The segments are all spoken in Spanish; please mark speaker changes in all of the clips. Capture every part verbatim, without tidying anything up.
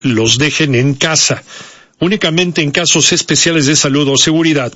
Speaker 1: los dejen en casa, únicamente en casos especiales de salud o seguridad,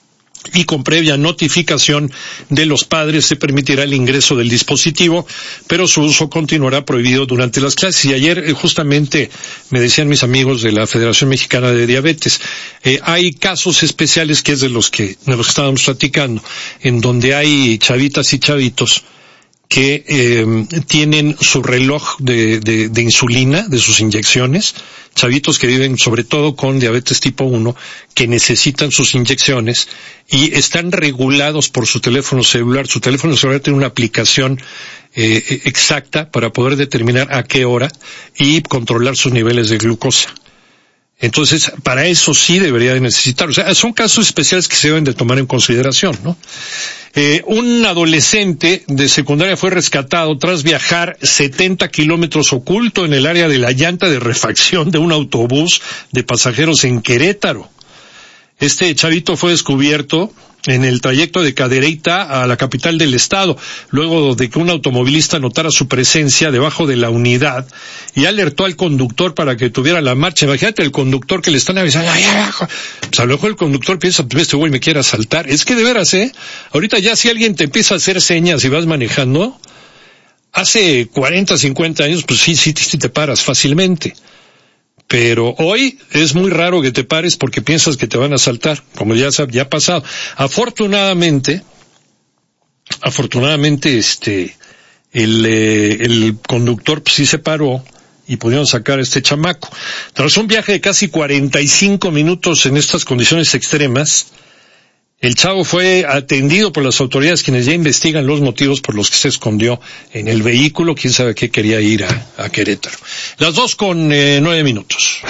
Speaker 1: y con previa notificación de los padres se permitirá el ingreso del dispositivo, pero su uso continuará prohibido durante las clases. Y ayer eh, justamente me decían mis amigos de la Federación Mexicana de Diabetes, eh, hay casos especiales que es de los que, de los que estábamos platicando, en donde hay chavitas y chavitos que eh, tienen su reloj de, de, de insulina, de sus inyecciones, chavitos que viven sobre todo con diabetes tipo uno, que necesitan sus inyecciones y están regulados por su teléfono celular. Su teléfono celular tiene una aplicación eh, exacta para poder determinar a qué hora y controlar sus niveles de glucosa. Entonces, para eso sí debería de necesitar. O sea, son casos especiales que se deben de tomar en consideración, ¿no? Eh, un adolescente de secundaria fue rescatado tras viajar setenta kilómetros oculto en el área de la llanta de refacción de un autobús de pasajeros en Querétaro. Este chavito fue descubierto en el trayecto de Cadereyta a la capital del estado, luego de que un automovilista notara su presencia debajo de la unidad y alertó al conductor para que tuviera la marcha. Imagínate el conductor que le están avisando, ¡ay, abajo! Pues a lo mejor el conductor piensa, pues este güey me quiere asaltar. Es que de veras, ¿eh? Ahorita ya si alguien te empieza a hacer señas y vas manejando, hace cuarenta, cincuenta años, pues sí, sí, sí te paras fácilmente. Pero hoy es muy raro que te pares porque piensas que te van a asaltar, como ya, ya ha pasado. Afortunadamente, afortunadamente este, el, eh, el conductor pues, sí se paró y pudieron sacar a este chamaco. Tras un viaje de casi cuarenta y cinco minutos en estas condiciones extremas, el chavo fue atendido por las autoridades, quienes ya investigan los motivos por los que se escondió en el vehículo. Quién sabe qué quería ir a, a Querétaro. Las dos con eh, nueve minutos.